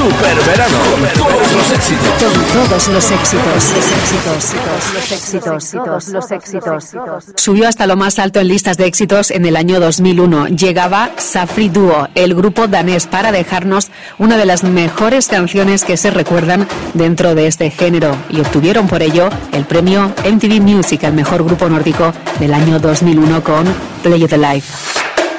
Super verano. Todos los éxitos. Todos los éxitos. Subió hasta lo más alto en listas de éxitos en el año 2001. Llegaba Safri Duo, el grupo danés, para dejarnos una de las mejores canciones que se recuerdan dentro de este género, y obtuvieron por ello el premio MTV Music al mejor grupo nórdico del año 2001 con Play the Life.